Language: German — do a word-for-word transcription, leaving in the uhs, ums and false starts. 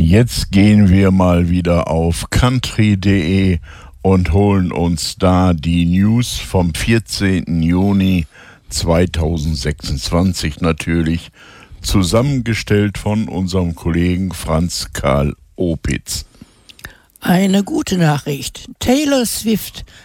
Jetzt gehen wir mal wieder auf country punkt de und holen uns da die News vom vierzehnten Juni zweitausendsechsundzwanzig natürlich, zusammengestellt von unserem Kollegen Franz Karl Opitz. Eine gute Nachricht. Taylor Swift